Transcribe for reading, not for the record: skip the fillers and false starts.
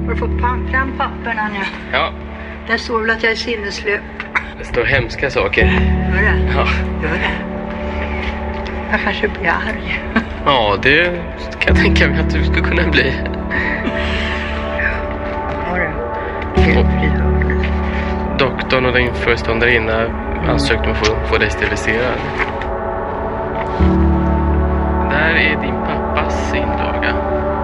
du fått fram papperna nu? Ja. Där står väl att jag är sinneslö. Det står hemska saker. Gör det? Ja. Gör det? Jag kanske blir arg. Ja, det kan jag tänka mig att du skulle kunna bli. Har du? Doktorn och din föreståndarinna ansökte om att få dig steriliserad. Där är din pappas synd då.